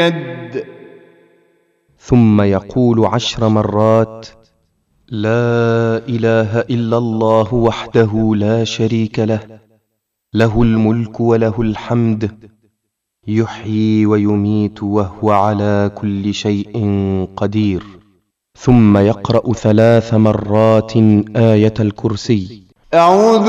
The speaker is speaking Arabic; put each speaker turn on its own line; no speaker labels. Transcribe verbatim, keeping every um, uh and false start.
يد.
ثم يقول عشر مرات: لا إله إلا الله وحده لا شريك له، له الملك وله الحمد، يحيي ويميت وهو على كل شيء قدير. ثم يقرأ ثلاث مرات آية الكرسي:
أعوذ